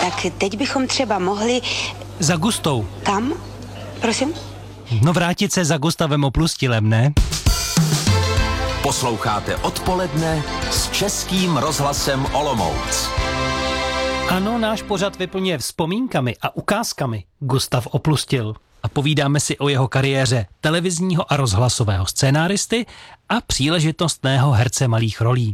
Tak teď bychom třeba mohli... Za Gustou. Kam? Prosím? No vrátit se za Gustavem Oplustilem, ne? Posloucháte Odpoledne s Českým rozhlasem Olomouc. Ano, náš pořad vyplňuje vzpomínkami a ukázkami Gustav Oplustil. A povídáme si o jeho kariéře televizního a rozhlasového scénáristy a příležitostného herce malých rolí.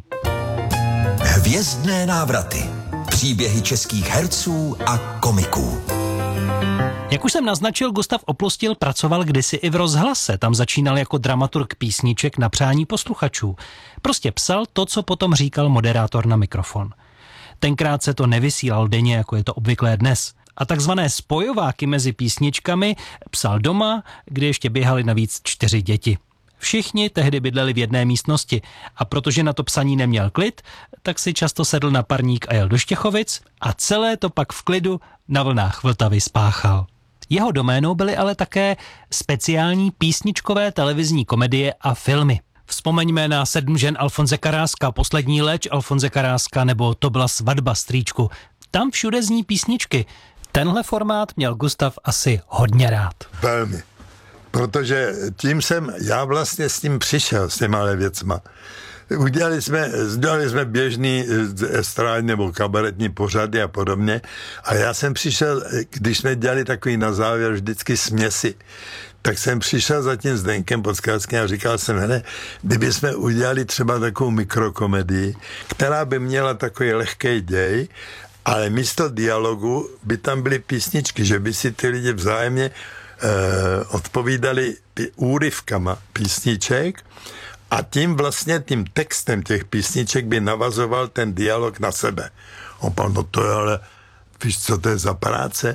Hvězdné návraty. Příběhy českých herců a komiků. Jak už jsem naznačil, Gustav Oplustil pracoval kdysi i v rozhlase. Tam začínal jako dramaturg písniček na přání posluchačů. Prostě psal to, co potom říkal moderátor na mikrofon. Tenkrát se to nevysílal denně, jako je to obvyklé dnes. A takzvané spojováky mezi písničkami psal doma, kde ještě běhali navíc 4 děti. Všichni tehdy bydleli v jedné místnosti a protože na to psaní neměl klid, tak si často sedl na parník a jel do Štěchovic a celé to pak v klidu na vlnách Vltavy spáchal. Jeho doménou byly ale také speciální písničkové televizní komedie a filmy. Vzpomeňme na 7 žen Alfonse Karáska, Poslední leč Alfonse Karáska nebo To byla svatba strýčku. Tam všude zní písničky. Tenhle formát měl Gustav asi hodně rád. Velmi. Protože tím jsem já vlastně s tím přišel, s těma věcma. Udělali jsme běžný estrádní nebo kabaretní pořady a podobně. A já jsem přišel, když jsme dělali takový na závěr vždycky směsi, tak jsem přišel za tím Zdenkem Podskázkým a říkal jsem, hele, kdyby jsme udělali třeba takovou mikrokomedii, která by měla takový lehký děj, ale místo dialogu by tam byly písničky, že by si ty lidi vzájemně odpovídali úryvkama písniček a tím textem těch písniček by navazoval ten dialog na sebe. No to je ale, víš, co to je za práce?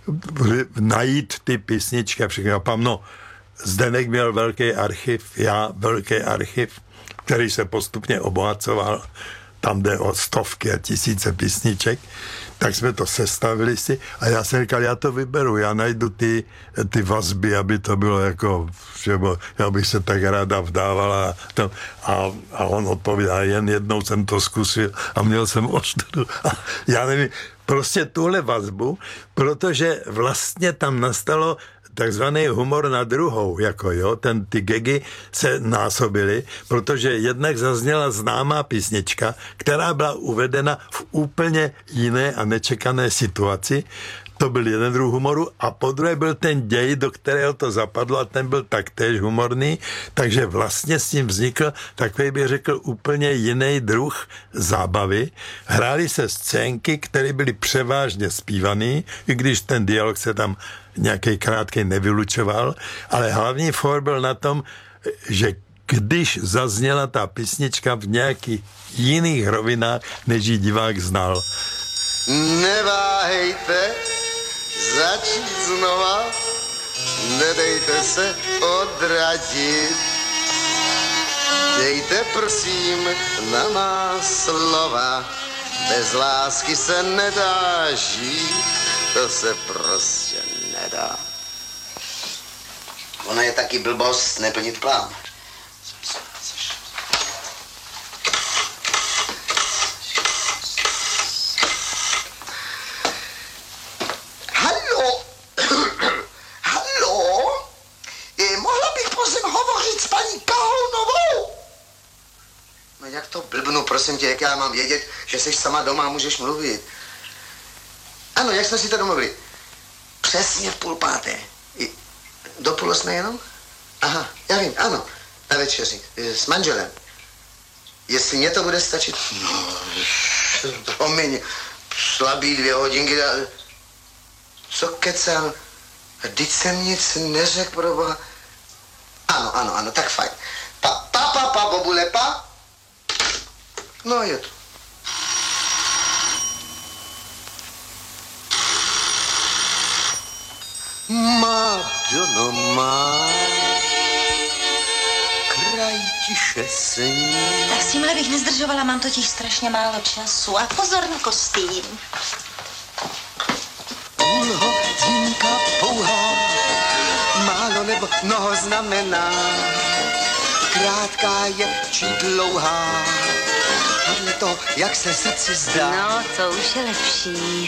Najít ty písničky a všechno. Zdenek měl velký archiv, já velký archiv, který se postupně obohacoval. Tam jde o stovky a tisíce písniček, tak jsme to sestavili si a já jsem říkal, já to vyberu, já najdu ty vazby, aby to bylo jako, že já bych se tak ráda vdávala a on odpovídá, jen jednou jsem to zkusil a měl jsem ostudu. Já nevím, prostě tuhle vazbu, protože vlastně tam nastalo takzvaný humor na druhou, ty gagy se násobily, protože jednak zazněla známá písnička, která byla uvedena v úplně jiné a nečekané situaci. To byl jeden druh humoru a po druhé byl ten děj, do kterého to zapadlo a ten byl taktéž humorný, takže vlastně s tím vznikl takový, bych řekl, úplně jiný druh zábavy. Hrály se scénky, které byly převážně zpívaný, i když ten dialog se tam nějaký krátký nevylučoval, ale hlavní for byl na tom, že když zazněla ta písnička v nějakých jiných rovinách, než ji divák znal. Neváhejte začít znova, nedejte se odradit. Dejte prosím na má slova, bez lásky se nedá žít, to se prostě nedá. Ono je taky blbost neplnit plán. Jak to blbnu, prosím tě, jak já mám vědět, že jsi sama doma a můžeš mluvit? Ano, jak jsme si to domluvili? Přesně v 4:30. Do 7:30 jenom? Aha, já vím, ano, na večeři, s manželem. Jestli mě to bude stačit? No, promiň, slabý 2 hodinky, co kecám? Vždyť jsem nic neřekl, proboha. Ano, tak fajn. Pa, bobule, pa. No je to. Madonna má, kraj tiše sní. Tak s tímhle bych nezdržovala, mám totiž strašně málo času. A pozor na kostým. Půl hodinka pouhá, málo nebo mnoho znamená. Krátká je či dlouhá, podle toho, jak se srdci zdá. No, to už je lepší.